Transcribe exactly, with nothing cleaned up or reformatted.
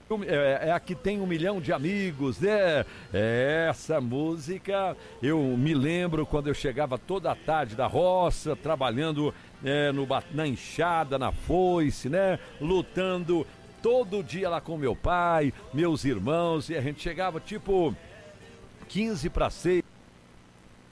É, é a que tem um milhão de amigos, né? É, essa música eu me lembro quando eu chegava toda a tarde da roça, trabalhando é, no, na enxada, na foice, né? Lutando todo dia lá com meu pai, meus irmãos, e a gente chegava tipo quinze para seis.